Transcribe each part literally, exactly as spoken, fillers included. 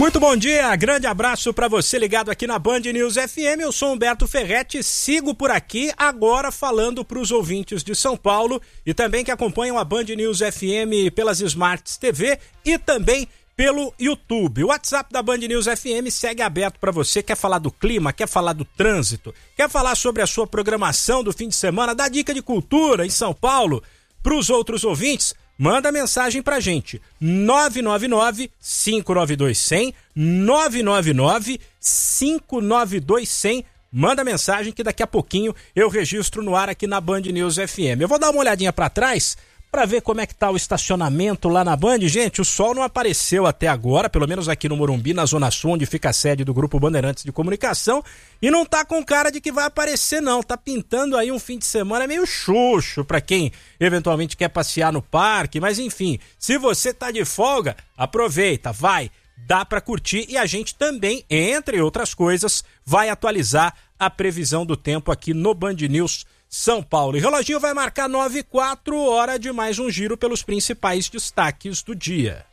Muito bom dia, grande abraço para você ligado aqui na Band News F M. Eu sou Humberto Ferretti, sigo por aqui agora falando para os ouvintes de São Paulo e também que acompanham a Band News F M pelas Smarts T V e também pelo YouTube. O WhatsApp da Band News F M segue aberto para você. Quer falar do clima, quer falar do trânsito, quer falar sobre a sua programação do fim de semana, dá dica de cultura em São Paulo para os outros ouvintes? Manda mensagem pra gente, nove nove nove, cinco nove dois, zero zero, nove nove nove, cinco nove dois, zero zero. Manda mensagem que daqui a pouquinho eu registro no ar aqui na Band News F M. Eu vou dar uma olhadinha pra trás pra ver como é que tá o estacionamento lá na Band. Gente, o sol não apareceu até agora, pelo menos aqui no Morumbi, na Zona Sul, onde fica a sede do Grupo Bandeirantes de Comunicação, e não tá com cara de que vai aparecer não, tá pintando aí um fim de semana meio xoxo pra quem eventualmente quer passear no parque, mas enfim, se você tá de folga, aproveita, vai, dá pra curtir e a gente também, entre outras coisas, vai atualizar a previsão do tempo aqui no Band News São Paulo. E o reloginho vai marcar nove e quatro, hora de mais um giro pelos principais destaques do dia.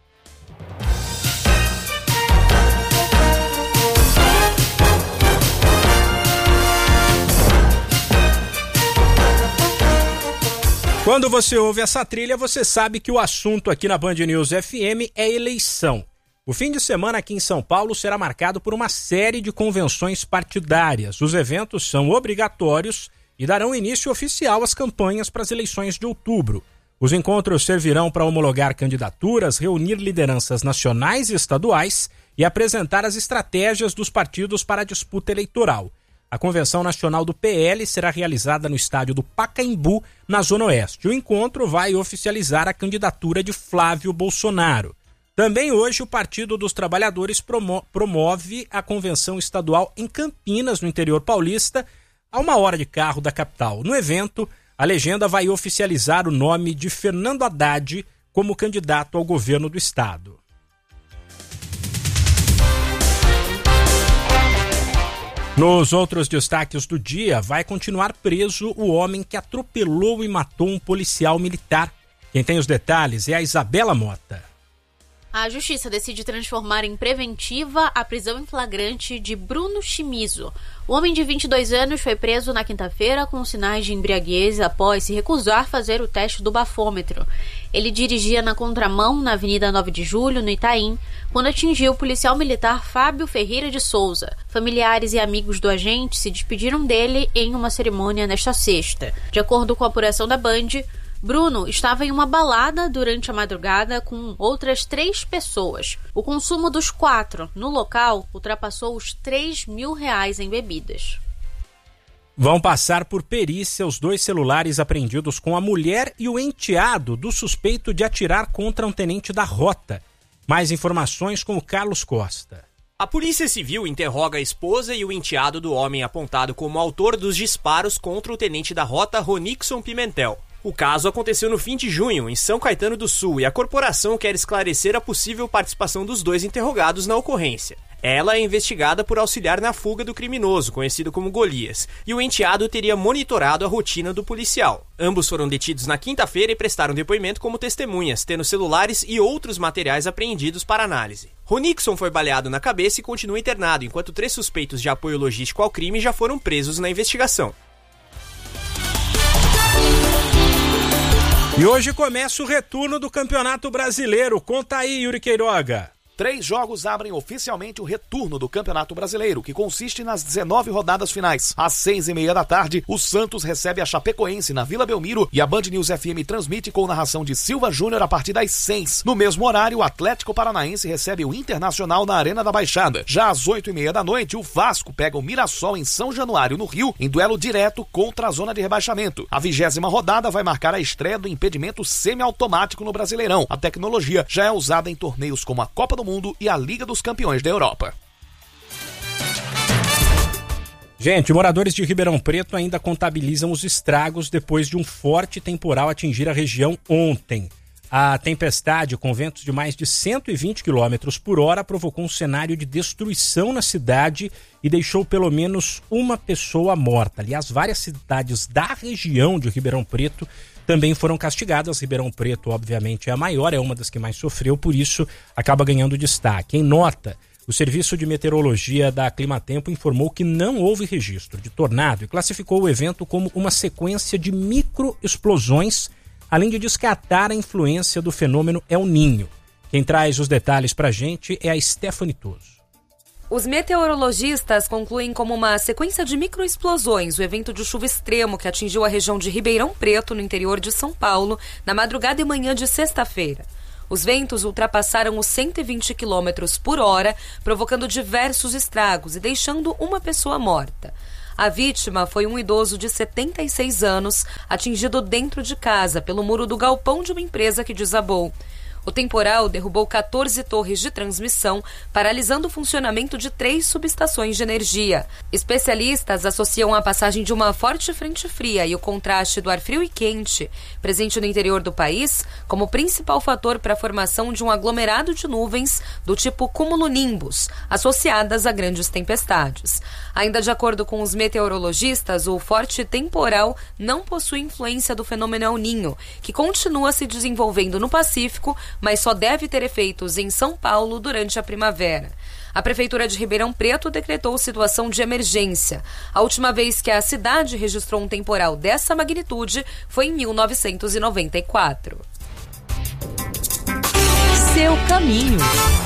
Quando você ouve essa trilha, você sabe que o assunto aqui na Band News F M é eleição. O fim de semana aqui em São Paulo será marcado por uma série de convenções partidárias. Os eventos são obrigatórios e darão início oficial às campanhas para as eleições de outubro. Os encontros servirão para homologar candidaturas, reunir lideranças nacionais e estaduais e apresentar as estratégias dos partidos para a disputa eleitoral. A Convenção Nacional do P L será realizada no estádio do Pacaembu, na Zona Oeste. O encontro vai oficializar a candidatura de Flávio Bolsonaro. Também hoje o Partido dos Trabalhadores promo- promove a convenção estadual em Campinas, no interior paulista, a uma hora de carro da capital. No evento, a legenda vai oficializar o nome de Fernando Haddad como candidato ao governo do estado. Nos outros destaques do dia, vai continuar preso o homem que atropelou e matou um policial militar. Quem tem os detalhes é a Isabela Mota. A Justiça decide transformar em preventiva a prisão em flagrante de Bruno Chimizo. O homem de vinte e dois anos foi preso na quinta-feira com sinais de embriaguez após se recusar a fazer o teste do bafômetro. Ele dirigia na contramão na Avenida nove de Julho, no Itaim, quando atingiu o policial militar Fábio Ferreira de Souza. Familiares e amigos do agente se despediram dele em uma cerimônia nesta sexta. De acordo com a apuração da Band, Bruno estava em uma balada durante a madrugada com outras três pessoas. O consumo dos quatro no local ultrapassou os três mil reais em bebidas. Vão passar por perícia os dois celulares apreendidos com a mulher e o enteado do suspeito de atirar contra um tenente da Rota. Mais informações com o Carlos Costa. A Polícia Civil interroga a esposa e o enteado do homem apontado como autor dos disparos contra o tenente da Rota, Ronixon Pimentel. O caso aconteceu no fim de junho, em São Caetano do Sul, e a corporação quer esclarecer a possível participação dos dois interrogados na ocorrência. Ela é investigada por auxiliar na fuga do criminoso, conhecido como Golias, e o enteado teria monitorado a rotina do policial. Ambos foram detidos na quinta-feira e prestaram depoimento como testemunhas, tendo celulares e outros materiais apreendidos para análise. Ronixon foi baleado na cabeça e continua internado, enquanto três suspeitos de apoio logístico ao crime já foram presos na investigação. E hoje começa o retorno do Campeonato Brasileiro. Conta aí, Yuri Queiroga. Três jogos abrem oficialmente o retorno do Campeonato Brasileiro, que consiste nas dezenove rodadas finais. Às seis e meia da tarde, o Santos recebe a Chapecoense na Vila Belmiro e a Band News F M transmite com narração de Silva Júnior a partir das seis. No mesmo horário, o Atlético Paranaense recebe o Internacional na Arena da Baixada. Já às oito e meia da noite, o Vasco pega o Mirassol em São Januário, no Rio, em duelo direto contra a zona de rebaixamento. A vigésima rodada vai marcar a estreia do impedimento semiautomático no Brasileirão. A tecnologia já é usada em torneios como a Copa do Mundo e a Liga dos Campeões da Europa. Gente, moradores de Ribeirão Preto ainda contabilizam os estragos depois de um forte temporal atingir a região ontem. A tempestade, com ventos de mais de cento e vinte quilômetros por hora, provocou um cenário de destruição na cidade e deixou pelo menos uma pessoa morta. Aliás, várias cidades da região de Ribeirão Preto também foram castigadas. Ribeirão Preto, obviamente, é a maior, é uma das que mais sofreu, por isso acaba ganhando destaque. Em nota, o Serviço de Meteorologia da Climatempo informou que não houve registro de tornado e classificou o evento como uma sequência de microexplosões, além de descartar a influência do fenômeno El Niño. Quem traz os detalhes pra gente é a Stephanie Toso. Os meteorologistas concluem como uma sequência de microexplosões o evento de chuva extremo que atingiu a região de Ribeirão Preto, no interior de São Paulo, na madrugada e manhã de sexta-feira. Os ventos ultrapassaram os cento e vinte quilômetros por hora, provocando diversos estragos e deixando uma pessoa morta. A vítima foi um idoso de setenta e seis anos, atingido dentro de casa pelo muro do galpão de uma empresa que desabou. O temporal derrubou quatorze torres de transmissão, paralisando o funcionamento de três subestações de energia. Especialistas associam a passagem de uma forte frente fria e o contraste do ar frio e quente, presente no interior do país, como principal fator para a formação de um aglomerado de nuvens do tipo cumulonimbus, associadas a grandes tempestades. Ainda de acordo com os meteorologistas, o forte temporal não possui influência do fenômeno El Niño, que continua se desenvolvendo no Pacífico, mas só deve ter efeitos em São Paulo durante a primavera. A Prefeitura de Ribeirão Preto decretou situação de emergência. A última vez que a cidade registrou um temporal dessa magnitude foi em mil novecentos e noventa e quatro. Seu caminho.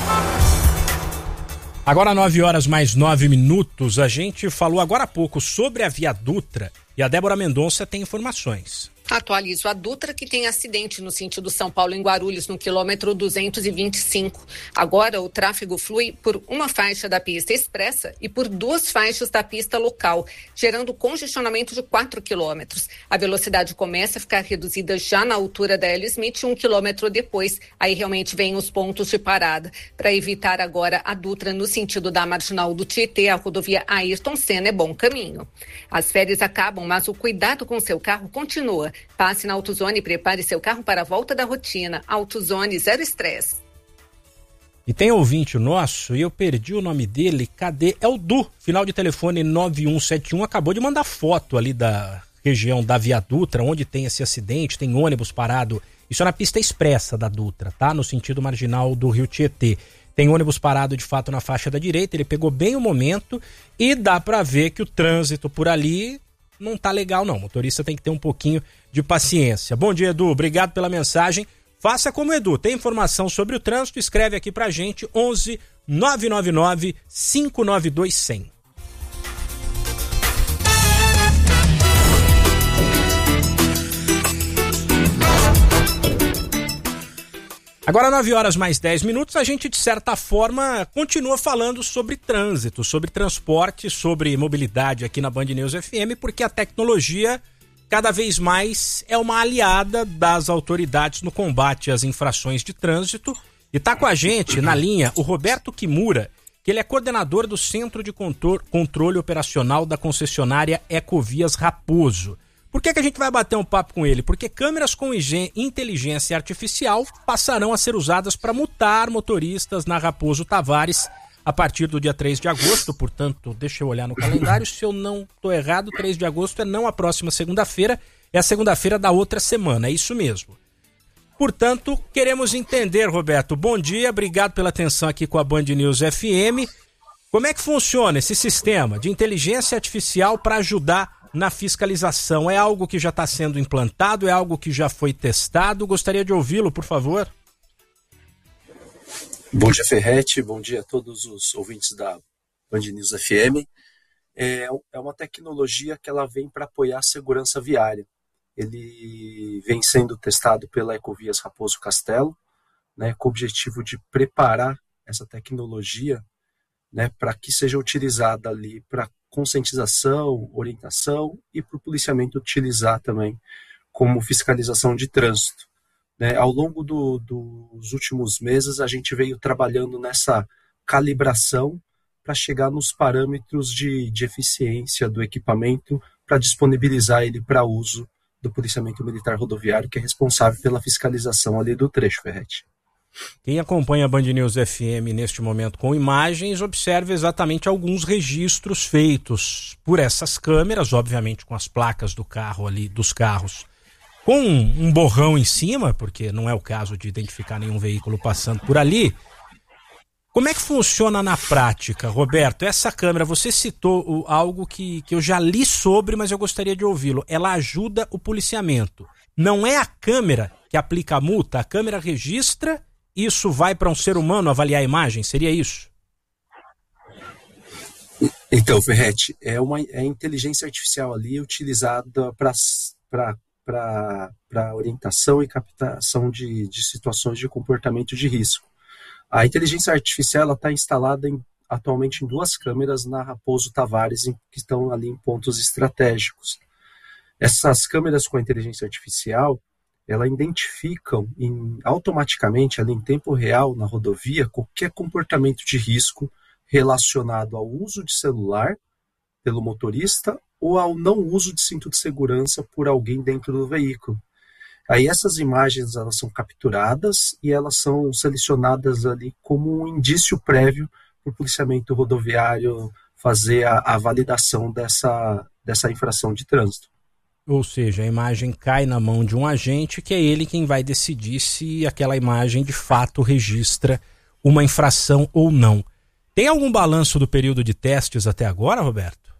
Agora nove horas mais nove minutos, a gente falou agora há pouco sobre a Via Dutra e a Débora Mendonça tem informações. Atualizo a Dutra, que tem acidente no sentido São Paulo em Guarulhos, no quilômetro duzentos e vinte e cinco. Agora o tráfego flui por uma faixa da pista expressa e por duas faixas da pista local, gerando congestionamento de quatro quilômetros. A velocidade começa a ficar reduzida já na altura da Hélio Smith, um quilômetro depois. Aí realmente vem os pontos de parada. Para evitar agora a Dutra no sentido da Marginal do Tietê, a rodovia Ayrton Senna é bom caminho. As férias acabam, mas o cuidado com seu carro continua. Passe na AutoZone e prepare seu carro para a volta da rotina. AutoZone, zero estresse. E tem ouvinte nosso, e eu perdi o nome dele, cadê? É o Du, final de telefone nove um sete um, acabou de mandar foto ali da região da Via Dutra, onde tem esse acidente, tem ônibus parado, isso é na pista expressa da Dutra, tá? No sentido marginal do Rio Tietê. Tem ônibus parado de fato na faixa da direita, ele pegou bem o momento e dá pra ver que o trânsito por ali não tá legal não, o motorista tem que ter um pouquinho de paciência. Bom dia, Edu, obrigado pela mensagem. Faça como o Edu, tem informação sobre o trânsito, escreve aqui pra gente, onze nove nove nove cinco nove dois zero zero. Agora nove horas mais dez minutos, a gente de certa forma continua falando sobre trânsito, sobre transporte, sobre mobilidade aqui na Band News F M, porque a tecnologia cada vez mais é uma aliada das autoridades no combate às infrações de trânsito. E tá com a gente na linha o Roberto Kimura, que ele é coordenador do Centro de Controle Operacional da concessionária Ecovias Raposo. Por que que a gente vai bater um papo com ele? Porque câmeras com inteligência artificial passarão a ser usadas para multar motoristas na Raposo Tavares a partir do dia três de agosto, portanto, deixa eu olhar no calendário, se eu não estou errado, três de agosto é não a próxima segunda-feira, é a segunda-feira da outra semana, é isso mesmo. Portanto, queremos entender, Roberto, bom dia, obrigado pela atenção aqui com a Band News F M. Como é que funciona esse sistema de inteligência artificial para ajudar na fiscalização? É algo que já está sendo implantado? É algo que já foi testado? Gostaria de ouvi-lo, por favor. Bom dia, Ferretti. Bom dia a todos os ouvintes da Band News F M. É, é uma tecnologia que ela vem para apoiar a segurança viária. Ele vem sendo testado pela Ecovias Raposo Castelo, né, com o objetivo de preparar essa tecnologia, né, para que seja utilizada ali para conscientização, orientação e para o policiamento utilizar também como fiscalização de trânsito. Né? Ao longo do, dos últimos meses, a gente veio trabalhando nessa calibração para chegar nos parâmetros de, de eficiência do equipamento para disponibilizar ele para uso do policiamento militar rodoviário, que é responsável pela fiscalização ali do trecho, Ferretti. Quem acompanha a Band News F M neste momento com imagens, observa exatamente alguns registros feitos por essas câmeras, obviamente com as placas do carro ali, dos carros com um borrão em cima, porque não é o caso de identificar nenhum veículo passando por ali. Como é que funciona na prática, Roberto? Essa câmera, você citou algo que, que eu já li sobre, mas eu gostaria de ouvi-lo. Ela ajuda o policiamento. Não é a câmera que aplica a multa, a câmera registra, isso vai para um ser humano avaliar a imagem, seria isso? Então, Ferretti, é uma é inteligência artificial ali utilizada para orientação e captação de, de situações de comportamento de risco. A inteligência artificial está instalada em, atualmente em duas câmeras na Raposo Tavares, em, que estão ali em pontos estratégicos. Essas câmeras com a inteligência artificial, ela identificam em, automaticamente, ali em tempo real, na rodovia, qualquer comportamento de risco relacionado ao uso de celular pelo motorista ou ao não uso de cinto de segurança por alguém dentro do veículo. Aí essas imagens elas são capturadas e elas são selecionadas ali como um indício prévio para o policiamento rodoviário fazer a, a validação dessa, dessa infração de trânsito. Ou seja, a imagem cai na mão de um agente que é ele quem vai decidir se aquela imagem de fato registra uma infração ou não. Tem algum balanço do período de testes até agora, Roberto?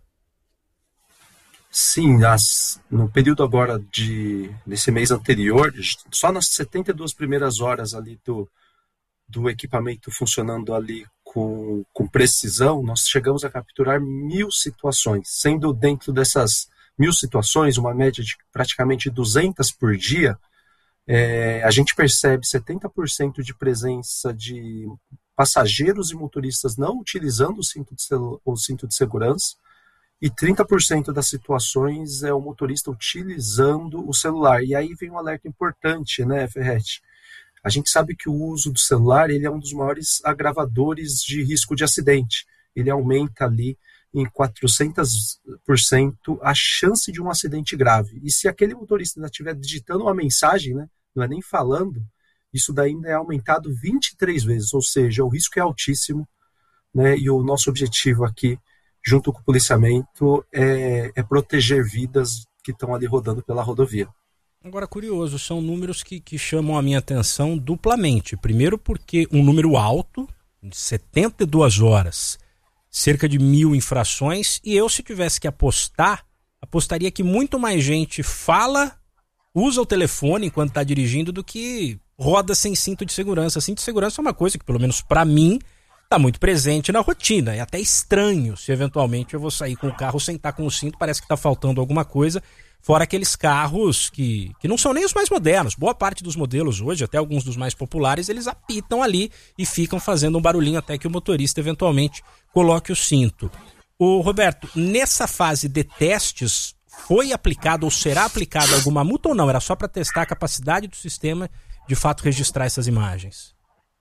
Sim, as, no período agora de, nesse mês anterior, só nas setenta e duas primeiras horas ali do, do equipamento funcionando ali com, com precisão, nós chegamos a capturar mil situações, sendo dentro dessas mil situações, uma média de praticamente duzentas por dia, é, a gente percebe setenta por cento de presença de passageiros e motoristas não utilizando o cinto de, o cinto de segurança, e trinta por cento das situações é o motorista utilizando o celular. E aí vem um alerta importante, né, Ferretti? A gente sabe que o uso do celular ele é um dos maiores agravadores de risco de acidente. Ele aumenta ali em quatrocentos por cento a chance de um acidente grave. E se aquele motorista ainda estiver digitando uma mensagem, né, não é nem falando, isso daí ainda é aumentado vinte e três vezes. Ou seja, o risco é altíssimo, né, e o nosso objetivo aqui junto com o policiamento, é, é proteger vidas que estão ali rodando pela rodovia. Agora, curioso, são números que, que chamam a minha atenção duplamente. Primeiro porque um número alto, de setenta e duas horas, cerca de mil infrações, e eu, se tivesse que apostar, apostaria que muito mais gente fala, usa o telefone enquanto está dirigindo, do que roda sem cinto de segurança. Cinto de segurança é uma coisa que, pelo menos para mim, está muito presente na rotina. É até estranho se eventualmente eu vou sair com o carro sem estar com o cinto, parece que está faltando alguma coisa, fora aqueles carros que, que não são nem os mais modernos. Boa parte dos modelos hoje, até alguns dos mais populares, eles apitam ali e ficam fazendo um barulhinho até que o motorista eventualmente coloque o cinto. Ô Roberto, nessa fase de testes, foi aplicado ou será aplicada alguma multa ou não? Era só para testar a capacidade do sistema de fato registrar essas imagens?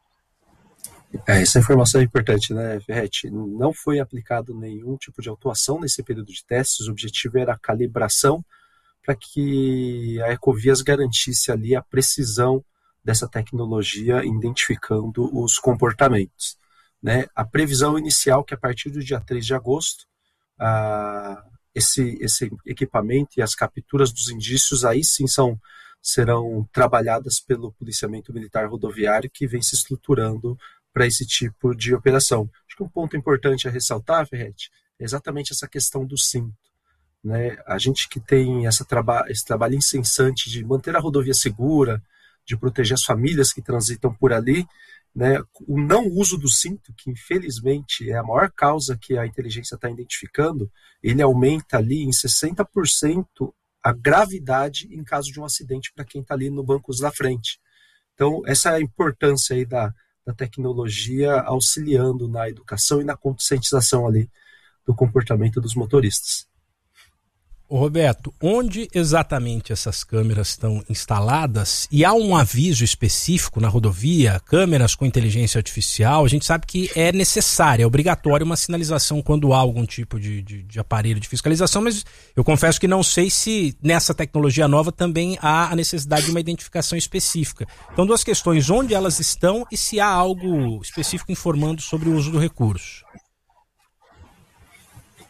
É, essa informação é importante, né, Ferretti? Não foi aplicado nenhum tipo de autuação nesse período de testes. O objetivo era a calibração para que a Ecovias garantisse ali a precisão dessa tecnologia, identificando os comportamentos, né? A previsão inicial que a partir do dia três de agosto, ah, esse, esse equipamento e as capturas dos indícios aí sim são, serão trabalhadas pelo policiamento militar rodoviário, que vem se estruturando para esse tipo de operação. Acho que um ponto importante a ressaltar, Ferretti, é exatamente essa questão do cinto, né? A gente que tem essa traba- esse trabalho incessante de manter a rodovia segura, de proteger as famílias que transitam por ali, né? O não uso do cinto, que infelizmente é a maior causa que a inteligência está identificando, ele aumenta ali em sessenta por cento a gravidade em caso de um acidente para quem está ali no banco da frente. Então, essa é a importância aí da da tecnologia auxiliando na educação e na conscientização ali do comportamento dos motoristas. Ô Roberto, onde exatamente essas câmeras estão instaladas? E há um aviso específico na rodovia, câmeras com inteligência artificial? A gente sabe que é necessário, é obrigatório uma sinalização quando há algum tipo de, de, de aparelho de fiscalização, mas eu confesso que não sei se nessa tecnologia nova também há a necessidade de uma identificação específica. Então, duas questões, onde elas estão e se há algo específico informando sobre o uso do recurso.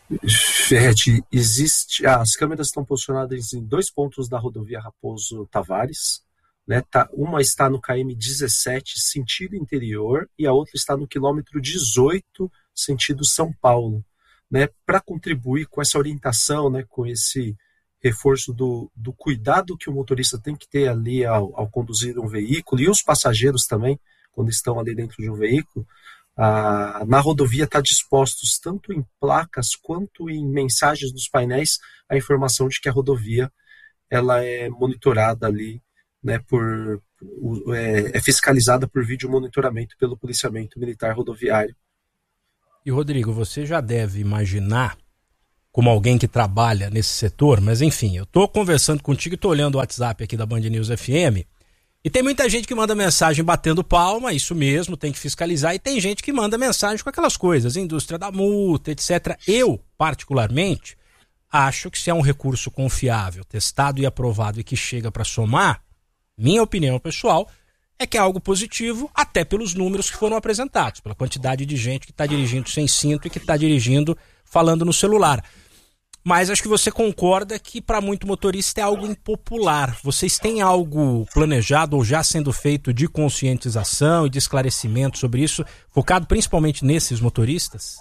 Ferretti, existe, as câmeras estão posicionadas em dois pontos da rodovia Raposo Tavares, né? Tá, uma está no K M dezessete, sentido interior, e a outra está no quilômetro dezoito, sentido São Paulo, né? Para contribuir com essa orientação, né? Com esse reforço do, do cuidado que o motorista tem que ter ali ao, ao conduzir um veículo, e os passageiros também, quando estão ali dentro de um veículo, ah, na rodovia está dispostos, tanto em placas quanto em mensagens dos painéis, a informação de que a rodovia ela é monitorada ali, né, por, é, é fiscalizada por vídeo monitoramento pelo policiamento militar rodoviário. E Rodrigo, você já deve imaginar, como alguém que trabalha nesse setor, mas enfim, eu tô conversando contigo e tô olhando o WhatsApp aqui da Band News F M, e tem muita gente que manda mensagem batendo palma, isso mesmo, tem que fiscalizar, e tem gente que manda mensagem com aquelas coisas, indústria da multa, etcétera. Eu, particularmente, acho que se é um recurso confiável, testado e aprovado e que chega para somar, minha opinião pessoal é que é algo positivo, até pelos números que foram apresentados, pela quantidade de gente que está dirigindo sem cinto e que está dirigindo falando no celular. Mas acho que você concorda que para muito motorista é algo impopular. Vocês têm algo planejado ou já sendo feito de conscientização e de esclarecimento sobre isso, focado principalmente nesses motoristas?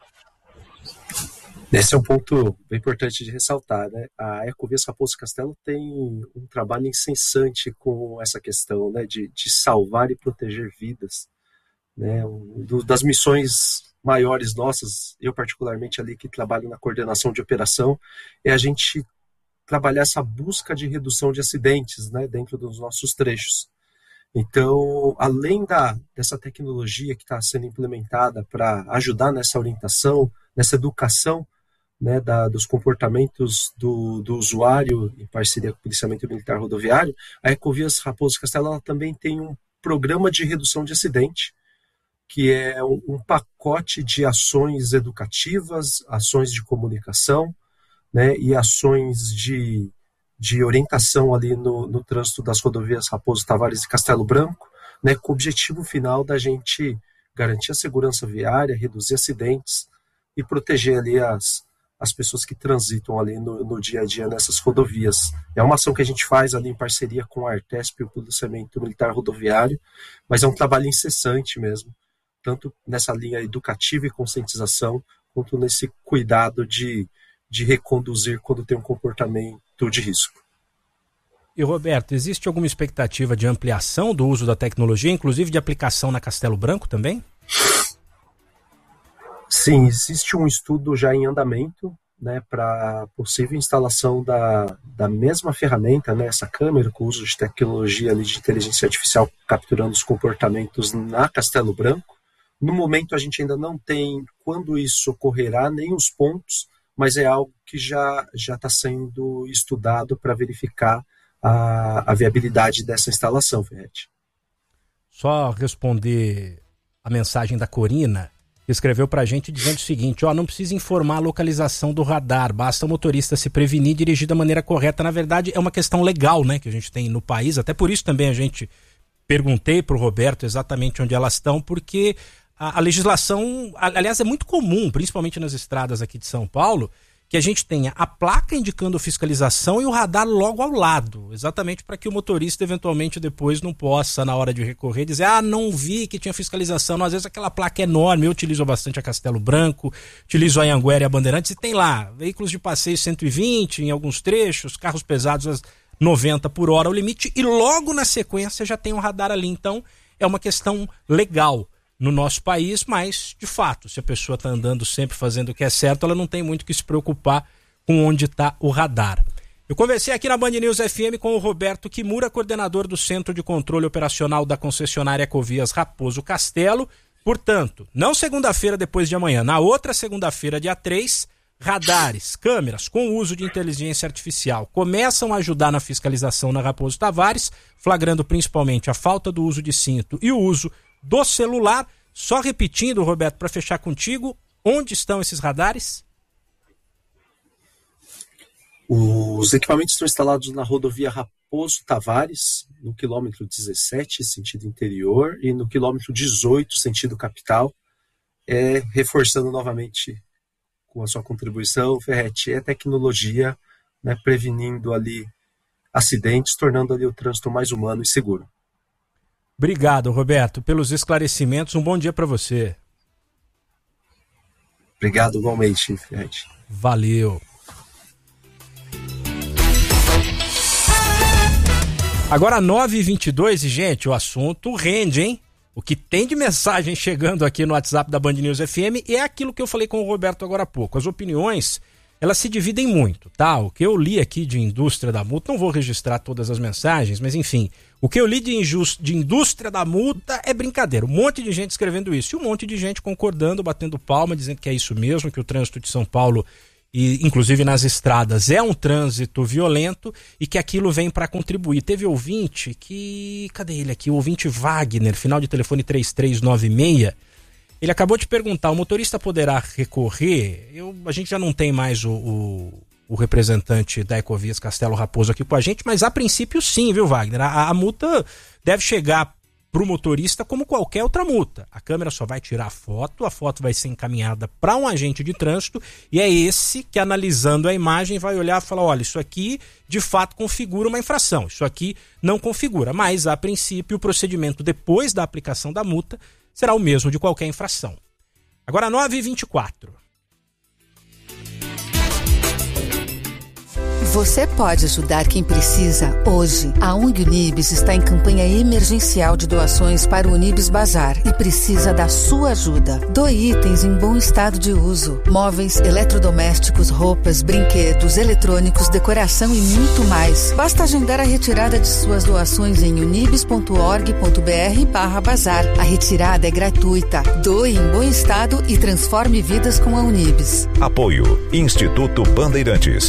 Esse é um ponto bem importante de ressaltar, né? A Ecovias Raposo Castelo tem um trabalho incessante com essa questão, né, de, de salvar e proteger vidas, né? Um do, das missões maiores nossas, eu particularmente ali que trabalho na coordenação de operação, é a gente trabalhar essa busca de redução de acidentes, né, dentro dos nossos trechos. Então, além da, dessa tecnologia que está sendo implementada para ajudar nessa orientação, nessa educação, né, da, dos comportamentos do, do usuário em parceria com o policiamento militar rodoviário, a Ecovias Raposo Castelo ela também tem um programa de redução de acidente, que é um, um pacote de ações educativas, ações de comunicação, né, e ações de, de orientação ali no, no trânsito das rodovias Raposo Tavares e Castelo Branco, né, com o objetivo final da gente garantir a segurança viária, reduzir acidentes e proteger ali as, as pessoas que transitam ali no, no dia a dia nessas rodovias. É uma ação que a gente faz ali em parceria com a Artesp e o Policiamento Militar Rodoviário, mas é um trabalho incessante mesmo, tanto nessa linha educativa e conscientização, quanto nesse cuidado de, de reconduzir quando tem um comportamento de risco. E Roberto, existe alguma expectativa de ampliação do uso da tecnologia, inclusive de aplicação na Castelo Branco também? Sim, existe um estudo já em andamento, né, para possível instalação da, da mesma ferramenta, né, essa câmera com uso de tecnologia ali de inteligência artificial capturando os comportamentos na Castelo Branco. No momento a gente ainda não tem quando isso ocorrerá, nem os pontos, mas é algo que já já está sendo estudado para verificar a, a viabilidade dessa instalação, Ferretti. Só responder a mensagem da Corina, que escreveu para a gente dizendo o seguinte, ó, não precisa informar a localização do radar, basta o motorista se prevenir e dirigir da maneira correta. Na verdade é uma questão legal, né, que a gente tem no país, até por isso também a gente perguntei para o Roberto exatamente onde elas estão, porque a, a legislação, aliás, é muito comum, principalmente nas estradas aqui de São Paulo, que a gente tenha a placa indicando fiscalização e o radar logo ao lado, exatamente para que o motorista eventualmente depois não possa, na hora de recorrer, dizer, ah, não vi que tinha fiscalização. Não, às vezes aquela placa é enorme, eu utilizo bastante a Castelo Branco, utilizo a Anhanguera e a Bandeirantes, e tem lá, veículos de passeio cento e vinte em alguns trechos, carros pesados noventa por hora o limite, e logo na sequência já tem um radar ali. Então é uma questão legal no nosso país, mas de fato, se a pessoa está andando sempre fazendo o que é certo, ela não tem muito que se preocupar com onde está o radar. Eu conversei aqui na Band News F M com o Roberto Kimura, coordenador do Centro de Controle Operacional da concessionária Ecovias Raposo Castelo. Portanto, não segunda-feira depois de amanhã, na outra segunda-feira, dia três, radares, câmeras com uso de inteligência artificial começam a ajudar na fiscalização na Raposo Tavares, flagrando principalmente a falta do uso de cinto e o uso do celular. Só repetindo, Roberto, para fechar contigo, onde estão esses radares? Os equipamentos estão instalados na rodovia Raposo Tavares, no quilômetro dezessete, sentido interior, e no quilômetro dezoito, sentido capital, é, reforçando novamente com a sua contribuição, Ferretti, é tecnologia, né, prevenindo ali acidentes, tornando ali o trânsito mais humano e seguro. Obrigado, Roberto, pelos esclarecimentos. Um bom dia para você. Obrigado igualmente, Ferretti. Valeu. Agora nove e vinte e dois e, gente, o assunto rende, hein? O que tem de mensagem chegando aqui no WhatsApp da Band News F M é aquilo que eu falei com o Roberto agora há pouco. As opiniões, elas se dividem muito, tá? O que eu li aqui de indústria da multa, não vou registrar todas as mensagens, mas enfim, o que eu li de, injust, de indústria da multa é brincadeira. Um monte de gente escrevendo isso e um monte de gente concordando, batendo palma, dizendo que é isso mesmo, que o trânsito de São Paulo, e inclusive nas estradas, é um trânsito violento e que aquilo vem para contribuir. Teve ouvinte que... Cadê ele aqui? O ouvinte Wagner, final de telefone três três nove seis. Ele acabou de perguntar, o motorista poderá recorrer? Eu, a gente já não tem mais o, o, o representante da Ecovias Castelo Raposo aqui com a gente, mas a princípio sim, viu, Wagner? A, a multa deve chegar para o motorista como qualquer outra multa. A câmera só vai tirar a foto, a foto vai ser encaminhada para um agente de trânsito e é esse que, analisando a imagem, vai olhar e falar, olha, isso aqui de fato configura uma infração, isso aqui não configura, mas a princípio o procedimento depois da aplicação da multa será o mesmo de qualquer infração. Agora nove e vinte e quatro. Você pode ajudar quem precisa hoje. A O N G Unibis está em campanha emergencial de doações para o Unibis Bazar e precisa da sua ajuda. Doe itens em bom estado de uso. Móveis, eletrodomésticos, roupas, brinquedos, eletrônicos, decoração e muito mais. Basta agendar a retirada de suas doações em unibis ponto org ponto br barra bazar. A retirada é gratuita. Doe em bom estado e transforme vidas com a Unibis. Apoio Instituto Bandeirantes.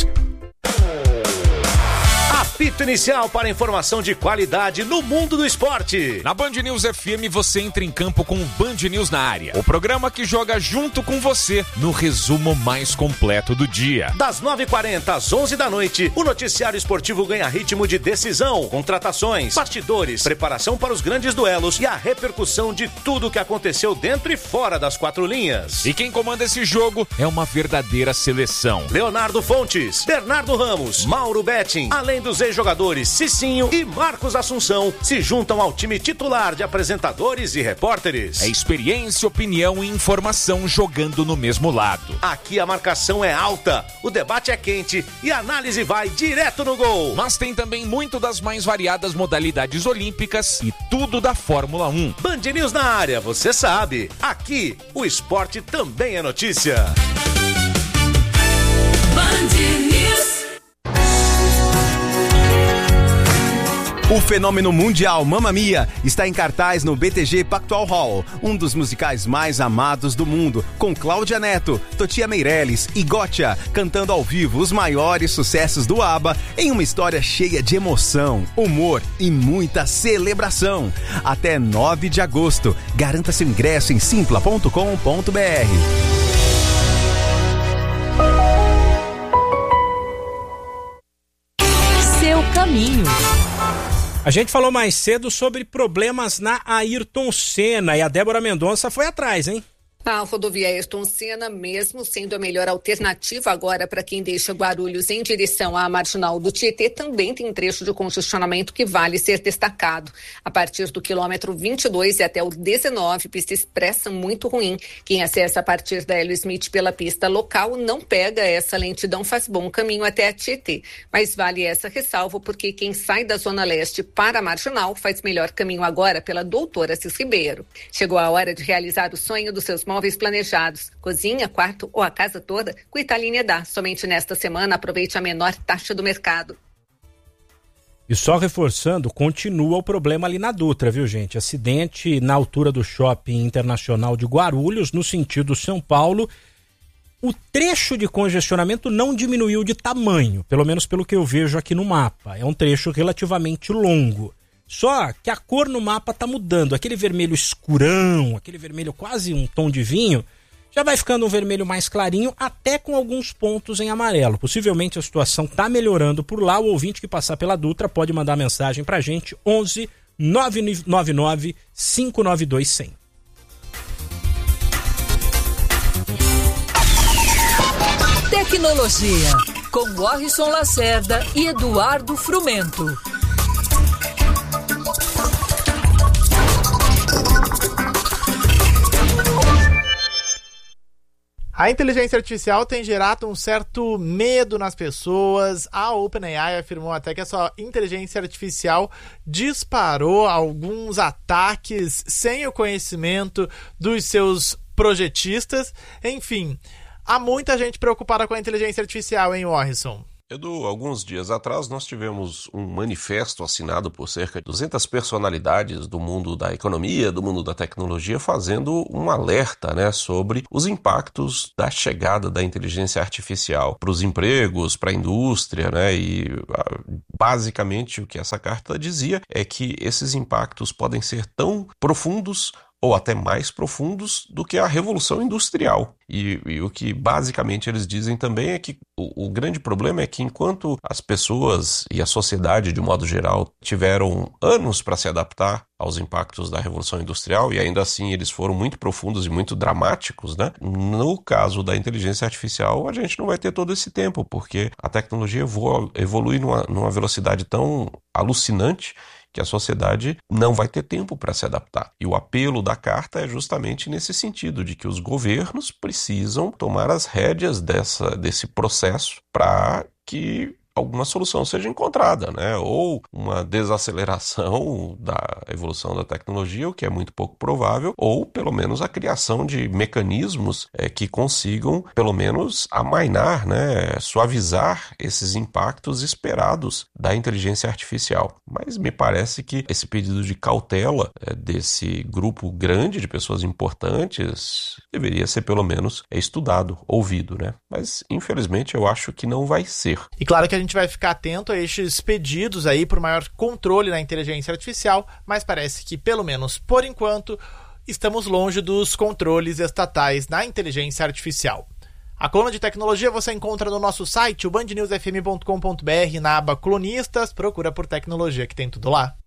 Apito inicial para informação de qualidade no mundo do esporte. Na Band News F M você entra em campo com o Band News na área. O programa que joga junto com você no resumo mais completo do dia. Das nove e quarenta às onze da noite, o noticiário esportivo ganha ritmo de decisão, contratações, bastidores, preparação para os grandes duelos e a repercussão de tudo que aconteceu dentro e fora das quatro linhas. E quem comanda esse jogo é uma verdadeira seleção. Leonardo Fontes, Bernardo Ramos, Mauro Betting, além dos jogadores Cicinho e Marcos Assunção se juntam ao time titular de apresentadores e repórteres. É experiência, opinião e informação jogando no mesmo lado. Aqui a marcação é alta, o debate é quente e a análise vai direto no gol. Mas tem também muito das mais variadas modalidades olímpicas e tudo da Fórmula um. Band News na área, você sabe. Aqui o esporte também é notícia. Band News. O fenômeno mundial Mamma Mia está em cartaz no B T G Pactual Hall, um dos musicais mais amados do mundo, com Cláudia Neto, Totia Meirelles e Gotcha cantando ao vivo os maiores sucessos do ABBA em uma história cheia de emoção, humor e muita celebração. Até nove de agosto. Garanta seu ingresso em simpla ponto com ponto br. Seu caminho. A gente falou mais cedo sobre problemas na Ayrton Senna e a Débora Mendonça foi atrás, hein? A rodovia Ayrton Senna, mesmo sendo a melhor alternativa agora para quem deixa Guarulhos em direção à Marginal do Tietê, também tem trecho de congestionamento que vale ser destacado. A partir do quilômetro vinte e dois e até o dezenove, pista expressa muito ruim. Quem acessa a partir da Hélio Smith pela pista local não pega essa lentidão, faz bom caminho até a Tietê. Mas vale essa ressalva porque quem sai da Zona Leste para a Marginal faz melhor caminho agora pela Doutora Assis Ribeiro. Chegou a hora de realizar o sonho dos seus móveis planejados, cozinha, quarto ou a casa toda, com Italínia dá. Somente nesta semana aproveite a menor taxa do mercado. E só reforçando, continua o problema ali na Dutra, viu, gente? Acidente na altura do Shopping Internacional de Guarulhos, no sentido São Paulo. O trecho de congestionamento não diminuiu de tamanho, pelo menos pelo que eu vejo aqui no mapa. É um trecho relativamente longo. Só que a cor no mapa tá mudando, aquele vermelho escurão, aquele vermelho quase um tom de vinho, já vai ficando um vermelho mais clarinho, até com alguns pontos em amarelo. Possivelmente a situação tá melhorando por lá. O ouvinte que passar pela Dutra pode mandar mensagem pra gente, onze nove nove nove cinco nove dois zero zero. Tecnologia, com Warrison Lacerda e Eduardo Frumento. A inteligência artificial tem gerado um certo medo nas pessoas. A OpenAI afirmou até que a sua inteligência artificial disparou alguns ataques sem o conhecimento dos seus projetistas. Enfim, há muita gente preocupada com a inteligência artificial, hein, Warrison? Edu, alguns dias atrás nós tivemos um manifesto assinado por cerca de duzentas personalidades do mundo da economia, do mundo da tecnologia, fazendo um alerta, né, sobre os impactos da chegada da inteligência artificial para os empregos, para a indústria, né, e basicamente o que essa carta dizia é que esses impactos podem ser tão profundos ou até mais profundos do que a Revolução Industrial. E, e o que basicamente eles dizem também é que o, o grande problema é que enquanto as pessoas e a sociedade de modo geral tiveram anos para se adaptar aos impactos da Revolução Industrial, e ainda assim eles foram muito profundos e muito dramáticos, né? No caso da inteligência artificial, a gente não vai ter todo esse tempo, porque a tecnologia evolu- evolui numa, numa velocidade tão alucinante que a sociedade não vai ter tempo para se adaptar. E o apelo da carta é justamente nesse sentido, de que os governos precisam tomar as rédeas dessa, desse processo para que alguma solução seja encontrada, né? Ou uma desaceleração da evolução da tecnologia, o que é muito pouco provável, ou pelo menos a criação de mecanismos é, que consigam pelo menos amainar, né? Suavizar esses impactos esperados da inteligência artificial. Mas me parece que esse pedido de cautela é, desse grupo grande de pessoas importantes deveria ser pelo menos é, estudado, ouvido, né? Mas infelizmente eu acho que não vai ser. E claro que a gente A gente vai ficar atento a estes pedidos aí por maior controle na inteligência artificial, mas parece que, pelo menos por enquanto, estamos longe dos controles estatais na inteligência artificial. A coluna de tecnologia você encontra no nosso site, o band news f m ponto com ponto b r, na aba Colunistas, procura por tecnologia que tem tudo lá.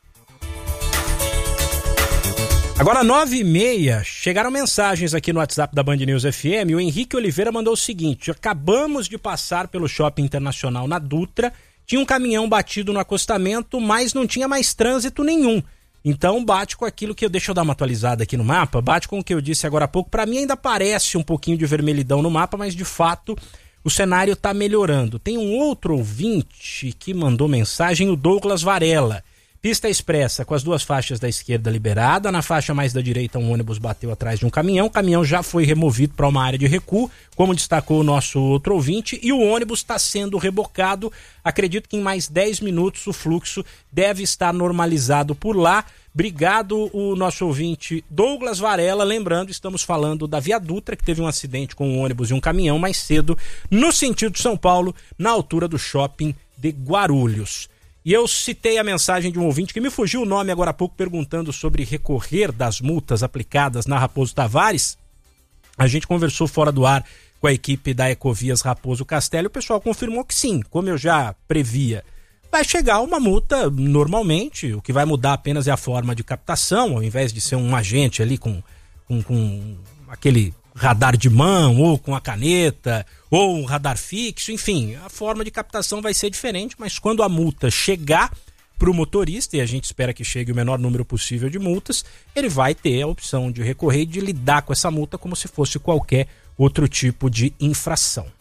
Agora, nove e meia, chegaram mensagens aqui no WhatsApp da Band News F M. O Henrique Oliveira mandou o seguinte: acabamos de passar pelo Shopping Internacional na Dutra, tinha um caminhão batido no acostamento, mas não tinha mais trânsito nenhum. Então bate com aquilo que eu... Deixa eu dar uma atualizada aqui no mapa, bate com o que eu disse agora há pouco. Para mim ainda parece um pouquinho de vermelhidão no mapa, mas de fato o cenário está melhorando. Tem um outro ouvinte que mandou mensagem, o Douglas Varela. Pista expressa com as duas faixas da esquerda liberada, na faixa mais da direita um ônibus bateu atrás de um caminhão, o caminhão já foi removido para uma área de recuo, como destacou o nosso outro ouvinte, e o ônibus está sendo rebocado. Acredito que em mais dez minutos o fluxo deve estar normalizado por lá. Obrigado, o nosso ouvinte Douglas Varela. Lembrando, estamos falando da Via Dutra, que teve um acidente com um ônibus e um caminhão mais cedo, no sentido de São Paulo, na altura do shopping de Guarulhos. E eu citei a mensagem de um ouvinte que me fugiu o nome agora há pouco, perguntando sobre recorrer das multas aplicadas na Raposo Tavares. A gente conversou fora do ar com a equipe da Ecovias Raposo Castello, o pessoal confirmou que sim, como eu já previa. Vai chegar uma multa normalmente, o que vai mudar apenas é a forma de captação, ao invés de ser um agente ali com, com, com aquele radar de mão, ou com a caneta, ou um radar fixo, enfim, a forma de captação vai ser diferente, mas quando a multa chegar para o motorista, e a gente espera que chegue o menor número possível de multas, ele vai ter a opção de recorrer e de lidar com essa multa como se fosse qualquer outro tipo de infração.